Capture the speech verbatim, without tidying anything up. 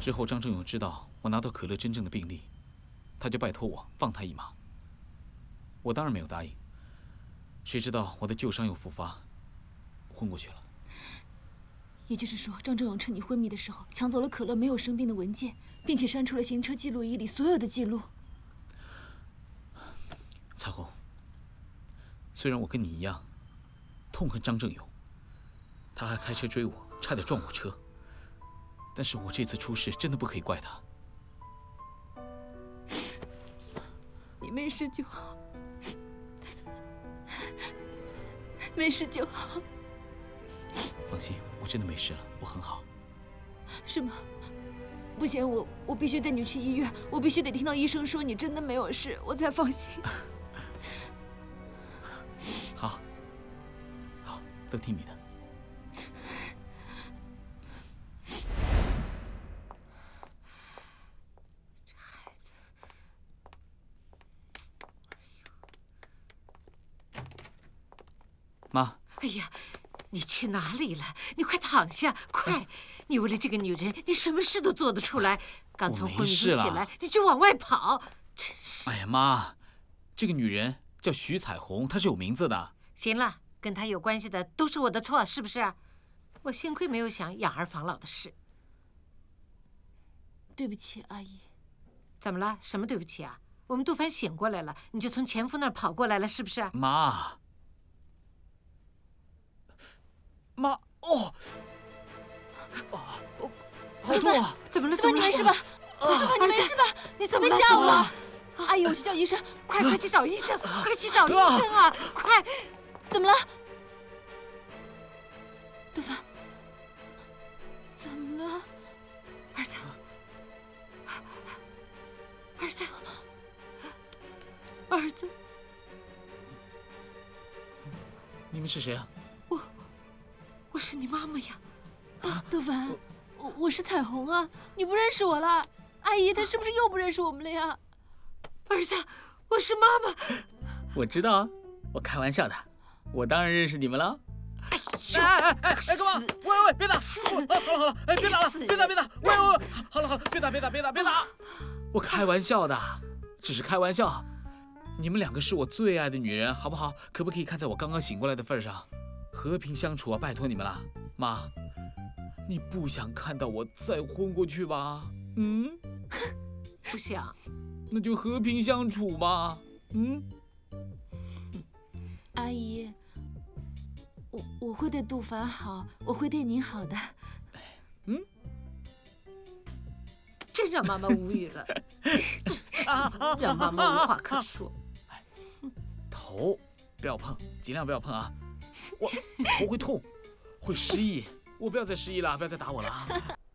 之后张正勇知道我拿到可乐真正的病历，他就拜托我放他一马。我当然没有答应。谁知道我的旧伤又复发，昏过去了。 也就是说，张正勇趁你昏迷的时候，抢走了可乐没有生病的文件，并且删除了行车记录仪里所有的记录。 彩虹，虽然我跟你一样痛恨张正勇，他还开车追我，差点撞我车，但是我这次出事真的不可以怪他。 你没事就好，没事就好。 放心，我真的没事了，我很好。 是吗？不行，我我必须带你去医院，我必须得听到医生说你真的没有事，我才放心。 好，好，都听你的。 这孩子， 妈。 哎呀，你去哪里了？你快躺下，快！你为了这个女人，你什么事都做得出来。刚从昏迷中醒来，你就往外跑，真是！ 哎呀，妈，这个女人叫徐彩虹，她是有名字的。 行了，跟她有关系的都是我的错，是不是？我幸亏没有想养儿防老的事。 对不起，阿姨。 怎么了？什么对不起啊？我们杜凡醒过来了，你就从前夫那儿跑过来了，是不是？ 妈。妈，哦，哦，好痛啊！ 怎么了？ 怎么？你没事吧？杜凡，你没事吧？ 你怎么了？ 别吓我！阿姨，我去叫医生。 快快去找医生！快去找医生啊！快！ 怎么了？杜凡，怎么了？ 儿子，儿子，儿子， 你们是谁啊？ 我，我是你妈妈呀。 啊，杜凡，我我是彩虹啊，你不认识我了？阿姨，她是不是又不认识我们了呀？ 儿子，我是妈妈。 我知道啊，我开玩笑的，我当然认识你们了。 哎呦！哎哎哎哎，干嘛？喂喂，别打！好了好了，哎，别打了，别打别打！喂喂喂，好了好了，别打别打别打别打！我开玩笑的，只是开玩笑。你们两个是我最爱的女人，好不好？可不可以看在我刚刚醒过来的份上，和平相处啊？拜托你们了，妈，你不想看到我再昏过去吧？嗯， 不想。 那就和平相处吧。嗯， 阿姨，我我会对杜凡好，我会对您好的。 嗯， 真让妈妈无语了，让妈妈无话可说。 头不要碰，尽量不要碰啊！我头会痛，会失忆，我不要再失忆了，不要再打我了啊！